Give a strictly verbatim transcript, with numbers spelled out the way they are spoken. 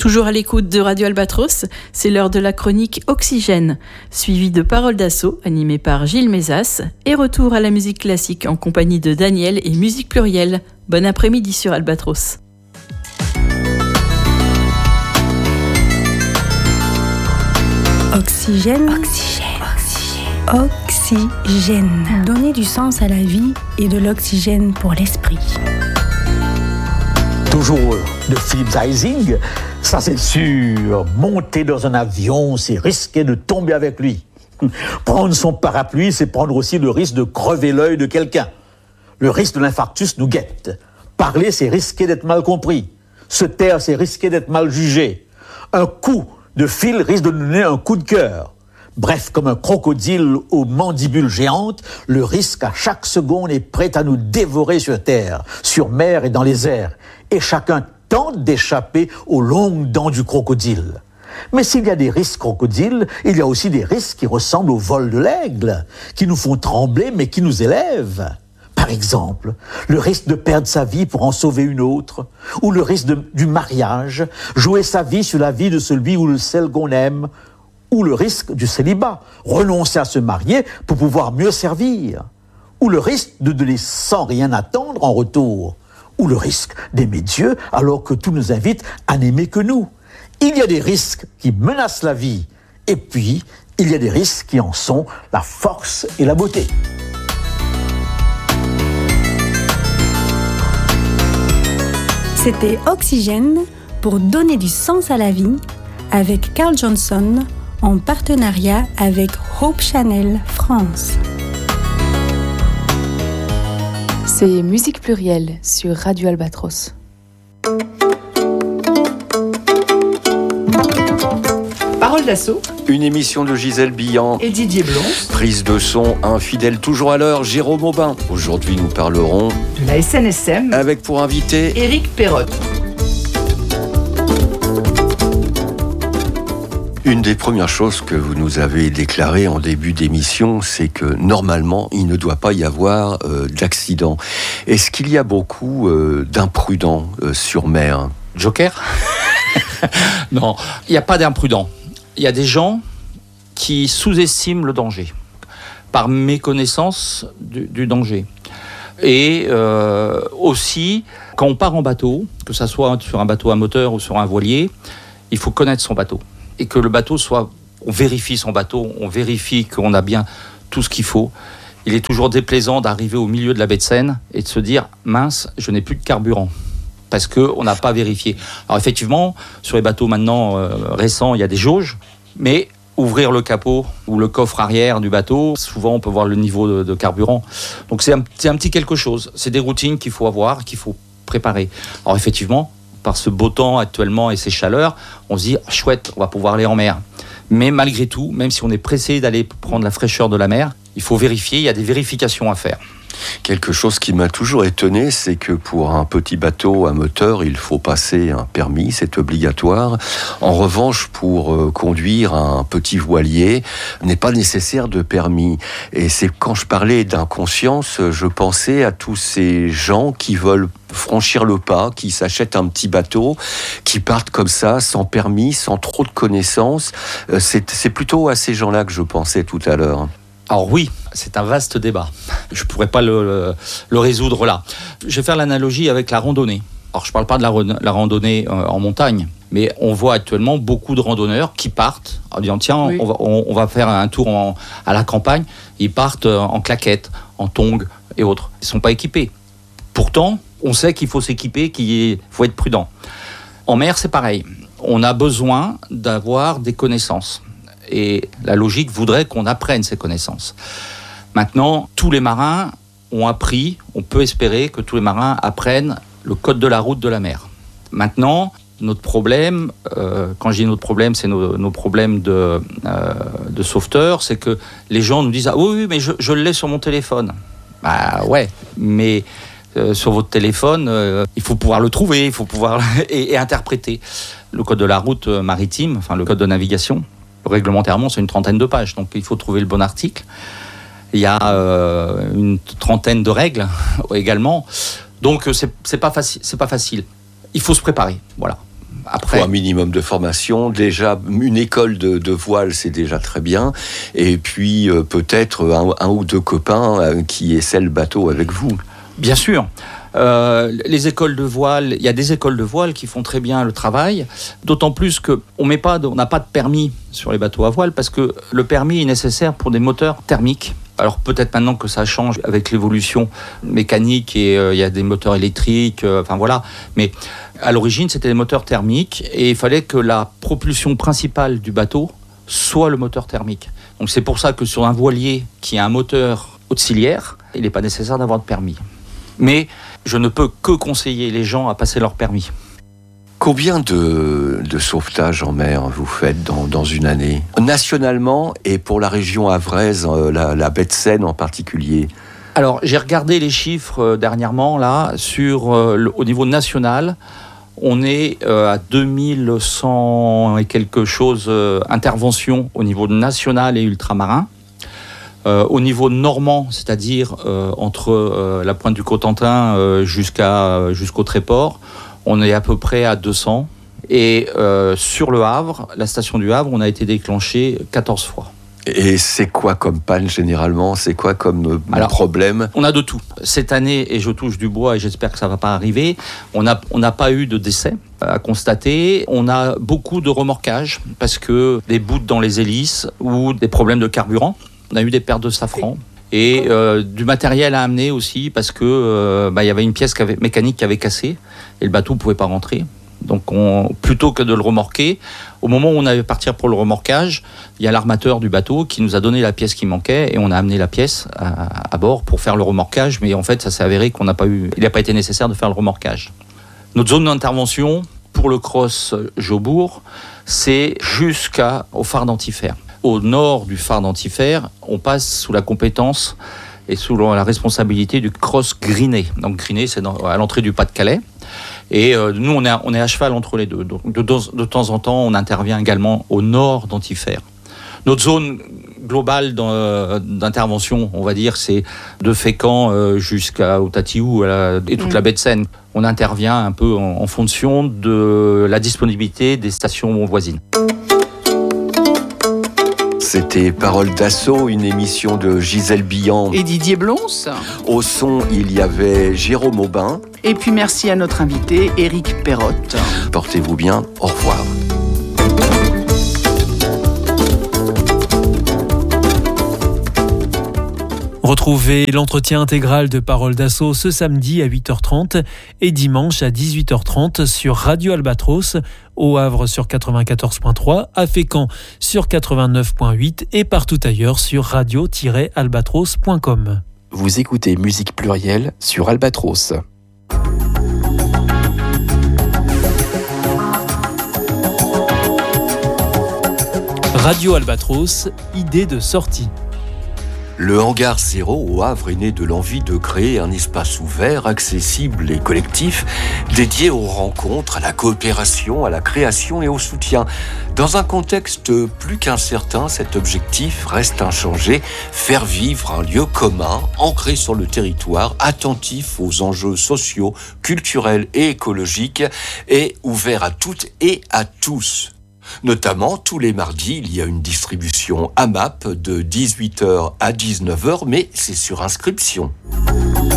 Toujours à l'écoute de Radio Albatros, c'est l'heure de la chronique Oxygène, suivie de Paroles d'Assaut, animée par Gilles Mézas, et retour à la musique classique en compagnie de Daniel et Musique Plurielle. Bon après-midi sur Albatros. Oxygène. Oxygène. Oxygène. Oxygène. Donner du sens à la vie et de l'oxygène pour l'esprit. Toujours de Philippe Zeising, ça c'est sûr. Monter dans un avion, c'est risquer de tomber avec lui. Prendre son parapluie, c'est prendre aussi le risque de crever l'œil de quelqu'un. Le risque de l'infarctus nous guette. Parler, c'est risquer d'être mal compris. Se taire, c'est risquer d'être mal jugé. Un coup de fil risque de nous donner un coup de cœur. Bref, comme un crocodile aux mandibules géantes, le risque à chaque seconde est prêt à nous dévorer sur terre, sur mer et dans les airs. Et chacun tente d'échapper aux longues dents du crocodile. Mais s'il y a des risques crocodiles, il y a aussi des risques qui ressemblent au vol de l'aigle, qui nous font trembler mais qui nous élèvent. Par exemple, le risque de perdre sa vie pour en sauver une autre, ou le risque de, du mariage, jouer sa vie sur la vie de celui ou de celle qu'on aime, ou le risque du célibat, renoncer à se marier pour pouvoir mieux servir, ou le risque de donner sans rien attendre en retour, ou le risque d'aimer Dieu alors que tout nous invite à n'aimer que nous. Il y a des risques qui menacent la vie, et puis il y a des risques qui en sont la force et la beauté. C'était Oxygène pour donner du sens à la vie avec Carl Johnson en partenariat avec Hope Channel France. C'est Musique Plurielle sur Radio Albatros. Paroles d'Assaut. Une émission de Gisèle Billan et Didier Blond. Prise de son, un fidèle toujours à l'heure, Jérôme Aubin. Aujourd'hui, nous parlerons de la S N S M avec pour invité Éric Perrotte. Une des premières choses que vous nous avez déclarées en début d'émission, c'est que normalement, il ne doit pas y avoir euh, d'accident. Est-ce qu'il y a beaucoup euh, d'imprudents euh, sur mer ? Joker ? Non, il n'y a pas d'imprudents. Il y a des gens qui sous-estiment le danger par méconnaissance du, du danger. Et euh, aussi, quand on part en bateau, que ce soit sur un bateau à moteur ou sur un voilier, il faut connaître son bateau. Et que le bateau soit... On vérifie son bateau, on vérifie qu'on a bien tout ce qu'il faut. Il est toujours déplaisant d'arriver au milieu de la baie de Seine et de se dire « mince, je n'ai plus de carburant ». Parce qu'on n'a pas vérifié. Alors effectivement, sur les bateaux maintenant euh, récents, il y a des jauges, mais ouvrir le capot ou le coffre arrière du bateau, souvent on peut voir le niveau de, de carburant. Donc c'est un, c'est un petit quelque chose. C'est des routines qu'il faut avoir, qu'il faut préparer. Alors effectivement, par ce beau temps actuellement et ces chaleurs, on se dit « chouette, on va pouvoir aller en mer ». Mais malgré tout, même si on est pressé d'aller prendre la fraîcheur de la mer, il faut vérifier, il y a des vérifications à faire. Quelque chose qui m'a toujours étonné, c'est que pour un petit bateau à moteur, il faut passer un permis, c'est obligatoire. En revanche, pour euh, conduire un petit voilier, n'est pas nécessaire de permis. Et c'est quand je parlais d'inconscience, je pensais à tous ces gens qui veulent franchir le pas, qui s'achètent un petit bateau, qui partent comme ça, sans permis, sans trop de connaissances. Euh, c'est, c'est plutôt à ces gens-là que je pensais tout à l'heure. Alors oui, c'est un vaste débat. Je ne pourrais pas le, le, le résoudre là. Je vais faire l'analogie avec la randonnée. Alors je ne parle pas de la, la randonnée euh, en montagne, mais on voit actuellement beaucoup de randonneurs qui partent en disant tiens, oui. on, va, on, on va faire un tour en, à la campagne. Ils partent en claquettes, en tongs et autres. Ils ne sont pas équipés. Pourtant, on sait qu'il faut s'équiper, qu'il faut être prudent. En mer, c'est pareil. On a besoin d'avoir des connaissances. Et la logique voudrait qu'on apprenne ces connaissances. Maintenant, tous les marins ont appris, on peut espérer que tous les marins apprennent le code de la route de la mer. Maintenant, notre problème, euh, quand je dis notre problème, c'est nos, nos problèmes de, euh, de sauveteurs, c'est que les gens nous disent « Ah oui, oui, mais je, je l'ai sur mon téléphone. » Bah ouais, mais euh, sur votre téléphone, euh, il faut pouvoir le trouver, il faut pouvoir et, et interpréter. Le code de la route maritime, enfin le code de navigation, réglementairement, c'est une trentaine de pages, donc il faut trouver le bon article. Il y a euh, une trentaine de règles également, donc c'est, c'est pas facile, c'est pas facile. Il faut se préparer, voilà. Après, faut un minimum de formation. Déjà, une école de, de voile, c'est déjà très bien. Et puis, euh, peut-être un, un ou deux copains euh, qui essaient le bateau avec vous. Bien sûr. Euh, les écoles de voile, il y a des écoles de voile qui font très bien le travail, d'autant plus qu'on met pas de, on n'a pas de permis sur les bateaux à voile parce que le permis est nécessaire pour des moteurs thermiques. Alors peut-être maintenant que ça change avec l'évolution mécanique et euh, il y a des moteurs électriques, euh, enfin voilà. Mais à l'origine, c'était des moteurs thermiques et il fallait que la propulsion principale du bateau soit le moteur thermique. Donc c'est pour ça que sur un voilier qui a un moteur auxiliaire, il n'est pas nécessaire d'avoir de permis. Mais je ne peux que conseiller les gens à passer leur permis. Combien de, de sauvetages en mer vous faites dans, dans une année ? Nationalement et pour la région havraise, la, la baie de Seine en particulier ? Alors, j'ai regardé les chiffres euh, dernièrement, là, sur, euh, le, au niveau national. On est euh, à deux mille cent et quelque chose euh, interventions au niveau national et ultramarin. Euh, au niveau normand, c'est-à-dire euh, entre euh, la pointe du Cotentin euh, jusqu'à, jusqu'au Tréport, on est à peu près à deux cents. Et euh, sur le Havre, la station du Havre, on a été déclenché quatorze fois. Et c'est quoi comme panne généralement ? C'est quoi comme euh, Alors, problème ? On a de tout. Cette année, et je touche du bois et j'espère que ça ne va pas arriver, on n'a on n'a pas eu de décès à constater. On a beaucoup de remorquages parce que des bouts dans les hélices ou des problèmes de carburant. On a eu des pertes de safran et euh, du matériel à amener aussi parce que euh, bah, y avait une pièce qui avait, mécanique qui avait cassé et le bateau ne pouvait pas rentrer. Donc on, plutôt que de le remorquer, au moment où on allait partir pour le remorquage, il y a l'armateur du bateau qui nous a donné la pièce qui manquait et on a amené la pièce à, à bord pour faire le remorquage. Mais en fait, ça s'est avéré qu'on n'a pas eu, il n'a pas été nécessaire de faire le remorquage. Notre zone d'intervention pour le cross Jobourg, c'est jusqu'au phare d'Antifère. Au nord du phare d'Antifère, on passe sous la compétence et sous la responsabilité du cross Grinet. Donc Grinet, c'est dans, à l'entrée du Pas-de-Calais. Et euh, nous, on est, on est à cheval entre les deux. Donc de, de, de temps en temps, on intervient également au nord d'Antifère. Notre zone globale dans, d'intervention, on va dire, c'est de Fécamp euh, jusqu'à Tatiou et toute mmh. la baie de Seine. On intervient un peu en, en fonction de la disponibilité des stations voisines. C'était Parole d'Assaut, une émission de Gisèle Billan et Didier Blonce. Au son, il y avait Jérôme Aubin. Et puis merci à notre invité, Éric Perrotte. Portez-vous bien, au revoir. Retrouvez l'entretien intégral de Parole d'Assaut ce samedi à huit heures trente et dimanche à dix-huit heures trente sur Radio Albatros, au Havre sur quatre-vingt-quatorze point trois, à Fécamp sur quatre-vingt-neuf point huit et partout ailleurs sur radio tiret albatros point com. Vous écoutez Musique Plurielle sur Albatros. Radio Albatros, idée de sortie. Le Hangar Zéro au Havre est né de l'envie de créer un espace ouvert, accessible et collectif, dédié aux rencontres, à la coopération, à la création et au soutien. Dans un contexte plus qu'incertain, cet objectif reste inchangé, faire vivre un lieu commun, ancré sur le territoire, attentif aux enjeux sociaux, culturels et écologiques, et ouvert à toutes et à tous. Notamment, tous les mardis, il y a une distribution A M A P de dix-huit heures à dix-neuf heures, mais c'est sur inscription.